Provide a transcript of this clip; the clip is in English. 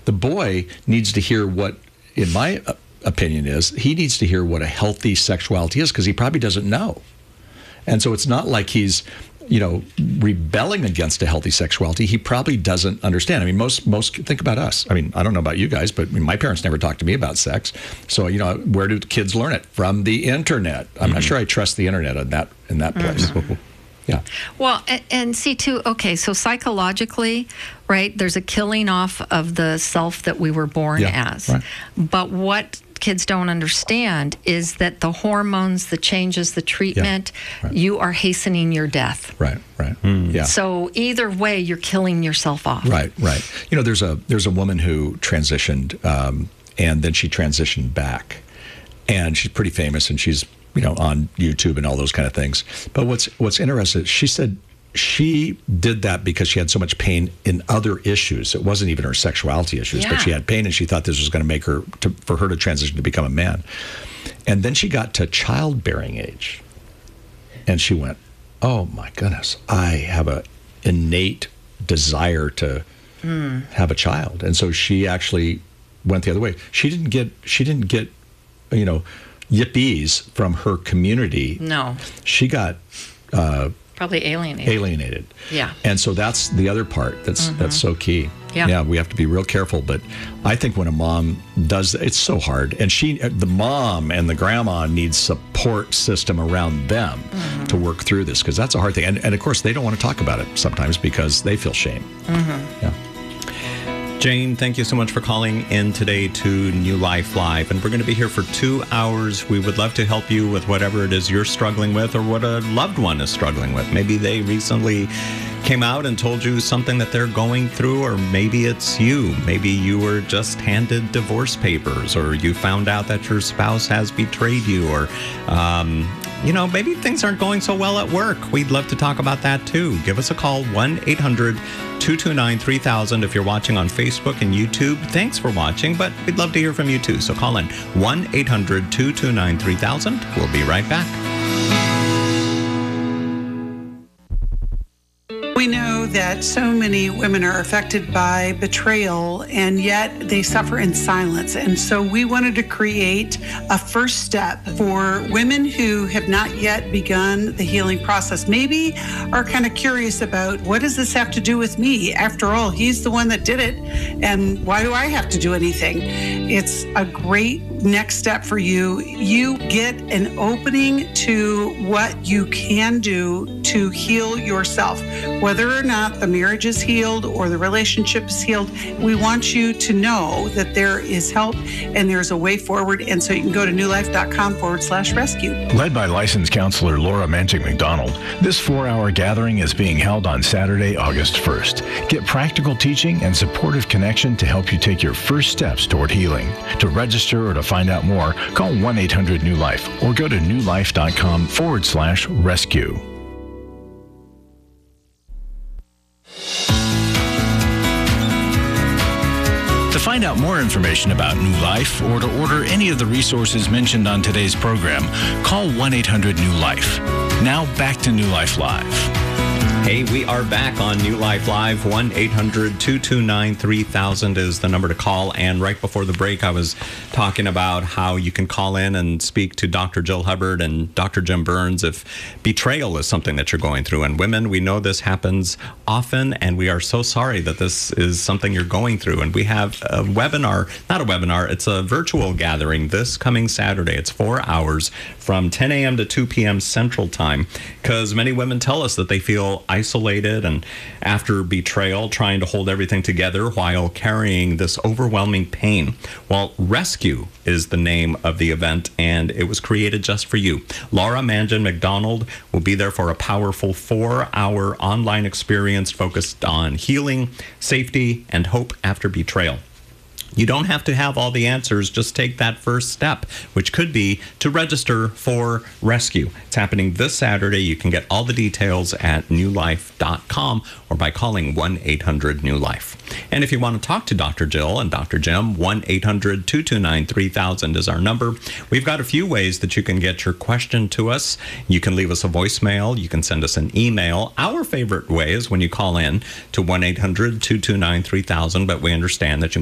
The boy needs to hear what, in my opinion, he needs to hear what a healthy sexuality is, because he probably doesn't know. And so it's not like he's, rebelling against a healthy sexuality. He probably doesn't understand. I mean, most think about us. I mean, I don't know about you guys, but my parents never talked to me about sex. So, where do kids learn it? From the internet. I'm not sure I trust the internet in that place. Yeah. Well, and see too, okay, so psychologically, right, there's a killing off of the self that we were born as. Right. But what kids don't understand is that the hormones, the changes, the treatment, you are hastening your death. Right. Yeah. So either way, you're killing yourself off. Right. There's a woman who transitioned, and then she transitioned back, and she's pretty famous, and she's on YouTube and all those kind of things. But what's interesting, she said she did that because she had so much pain in other issues. It wasn't even her sexuality issues, but she had pain, and she thought this was going to make her, for her to transition to become a man. And then she got to childbearing age, and she went, oh my goodness, I have an innate desire to have a child. And so she actually went the other way. She didn't get yippies from her community. No. She got probably alienated. Yeah. And so that's the other part that's so key. Yeah, we have to be real careful. But I think when a mom does that, it's so hard. And the mom and the grandma need support system around them to work through this, because that's a hard thing. And of course, they don't want to talk about it sometimes because they feel shame. Yeah. Jane, thank you so much for calling in today to New Life Live. And we're going to be here for 2 hours. We would love to help you with whatever it is you're struggling with, or what a loved one is struggling with. Maybe they recently came out and told you something that they're going through, or maybe it's you. Maybe you were just handed divorce papers, or you found out that your spouse has betrayed you, or maybe things aren't going so well at work. We'd love to talk about that too. Give us a call, 1-800-229-3000. If you're watching on Facebook and YouTube, thanks for watching, but we'd love to hear from you too. So call in, 1-800-229-3000. We'll be right back. We know that so many women are affected by betrayal, and yet they suffer in silence. And so we wanted to create a first step for women who have not yet begun the healing process. Maybe are kind of curious about, what does this have to do with me? After all, he's the one that did it, and why do I have to do anything? It's a great next step for you. You get an opening to what you can do to heal yourself. Whether or not the marriage is healed or the relationship is healed, we want you to know that there is help and there's a way forward. And so you can go to newlife.com/rescue. Led by licensed counselor Laura Manching McDonald, this 4-hour gathering is being held on Saturday, August 1st. Get practical teaching and supportive connection to help you take your first steps toward healing. To register or to find out more, call 1-800-NEW-LIFE or go to newlife.com/rescue. To find out more information about New Life or to order any of the resources mentioned on today's program, call 1-800-NEW-LIFE. Now back to New Life Live. Hey, we are back on New Life Live. 1-800-229-3000 is the number to call. And right before the break, I was talking about how you can call in and speak to Dr. Jill Hubbard and Dr. Jim Burns if betrayal is something that you're going through. And women, we know this happens often, and we are so sorry that this is something you're going through. And we have a webinar, not a webinar, it's a virtual gathering this coming Saturday. It's 4 hours from 10 a.m. to 2 p.m. Central Time, because many women tell us that they feel isolated and after betrayal trying to hold everything together while carrying this overwhelming pain. Well, Rescue is the name of the event, and it was created just for you. Laura Manching McDonald will be there for a powerful 4-hour online experience focused on healing, safety, and hope after betrayal. You don't have to have all the answers. Just take that first step, which could be to register for Rescue. It's happening this Saturday. You can get all the details at newlife.com or by calling 1-800-NEW-LIFE. And if you want to talk to Dr. Jill and Dr. Jim, 1-800-229-3000 is our number. We've got a few ways that you can get your question to us. You can leave us a voicemail. You can send us an email. Our favorite way is when you call in to 1-800-229-3000, but we understand that you